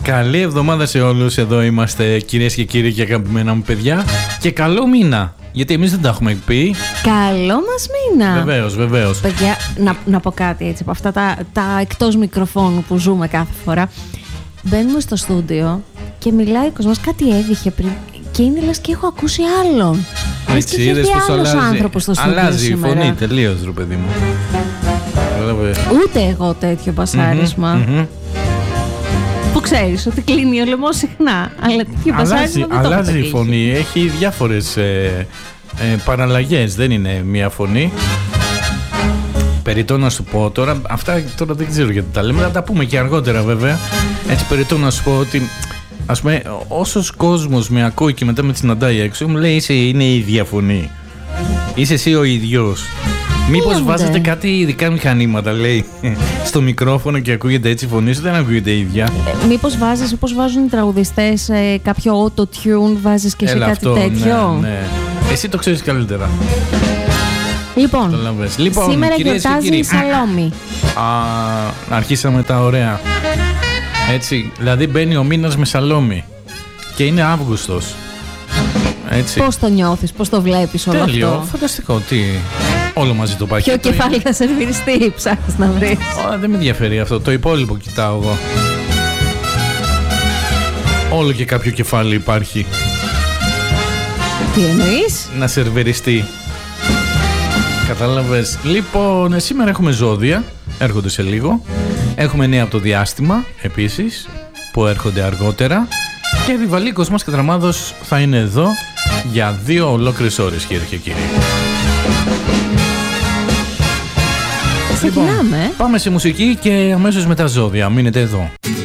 Καλή εβδομάδα σε όλους. Εδώ είμαστε, κυρίες και κύριοι και αγαπημένα μου παιδιά. Και καλό μήνα. Γιατί εμείς δεν τα έχουμε πει. Καλό μας μήνα. Βεβαίως. Παιδιά, να πω κάτι έτσι από αυτά τα εκτός μικροφώνου που ζούμε κάθε φορά. Μπαίνουμε στο στούντιο και μιλάει ο κόσμος, κάτι έβηχε πριν. Και είναι λες και έχω ακούσει άλλον. Λες και έχει έρθει άλλος άνθρωπος στο στούντιο. Αλλάζει η φωνή τελείως, ρε παιδί μου. Ούτε εγώ τέτοιο μπασάρισμα. Που ξέρεις ότι κλείνει ο λαιμός συχνά. Αλλά τέτοιο μπασάρισμα δεν το έχω αλλάζει η φωνή. Έχει διάφορες παραλλαγές. Δεν είναι μία φωνή. Περιττό να σου πω τώρα, αυτά τώρα δεν ξέρω γιατί τα λέμε, θα τα πούμε και αργότερα βέβαια. Έτσι περιττό να σου πω ότι, ας πούμε, όσος κόσμος με ακούει και μετά με συναντάει έξω, μου λέει είναι η ίδια φωνή. Είσαι εσύ ο ίδιος. Μήπως βάζετε κάτι ειδικά μηχανήματα, λέει, στο μικρόφωνο και ακούγεται έτσι η φωνή σου, δεν ακούγεται η ίδια. Μήπως βάζεις, όπως βάζουν οι τραγουδιστές, κάποιο auto-tune, βάζεις και εσύ κάτι αυτό, τέτοιο. Ναι. Εσύ το ξέρεις καλύτερα. Λοιπόν, σήμερα γιορτάζει η Σαλόμη. Αρχίσαμε τα ωραία. Έτσι, δηλαδή μπαίνει ο μήνας με Σαλόμη και είναι Αύγουστος. Έτσι. Πώς το νιώθεις, πώς το βλέπεις όλο αυτό? Τέλειο, φανταστικό, τι... Όλο μαζί το πακέτο. Ποιο κεφάλι θα σερβιριστεί, ψάχνεις να βρεις? Δεν με ενδιαφέρει αυτό, το υπόλοιπο κοιτάω εγώ. Όλο και κάποιο κεφάλι υπάρχει. Τι εννοείς? Να σερβιριστεί. Κατάλαβες. Λοιπόν, σήμερα έχουμε ζώδια, έρχονται σε λίγο. Έχουμε νέα από το διάστημα, επίσης, που έρχονται αργότερα. Και Βιβαλίκος μας Κατραμάδος θα είναι εδώ για 2 ολόκληρες ώρες, κύριε και κύριοι. Ξεκινάμε. Πάμε σε μουσική και αμέσως μετά ζώδια. Μείνετε εδώ.